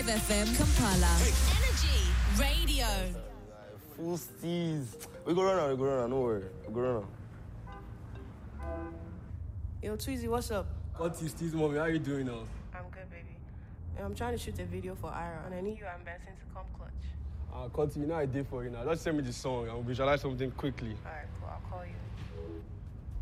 105 FM Kampala. Energy Radio. Full steez. We go run now, no worry. We go run now. Yo, Tweezy, what's up? What is this, mommy? How are you doing now? I'm good, baby. I'm trying to shoot a video for Ira, and I need you and Benson to come clutch. Conti, you know I did for you now. Just send me the song and we'll visualize something quickly. All right, cool. I'll call you.